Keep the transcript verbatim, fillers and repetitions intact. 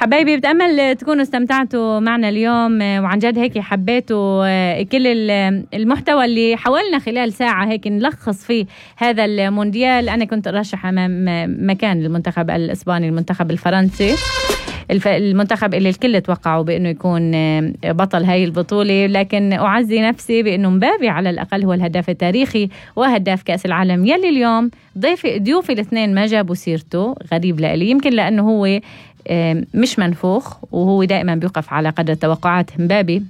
حبايبي بتأمل تكونوا استمتعتوا معنا اليوم، وعن جد هيك حبيتوا كل المحتوى اللي حاولنا خلال ساعة هيك نلخص فيه هذا المونديال. أنا كنت أرشح أمام مكان المنتخب الإسباني، المنتخب الفرنسي، المنتخب اللي الكل توقعوا بأنه يكون بطل هاي البطولة، لكن أعزي نفسي بأنه مبابي على الأقل هو الهداف التاريخي وهداف كأس العالم، يلي اليوم ضيف ضيوفي الاثنين ما جابوا سيرته. غريب لألي، يمكن لأنه هو مش منفوخ وهو دائما بيوقف على قدر توقعات مبابي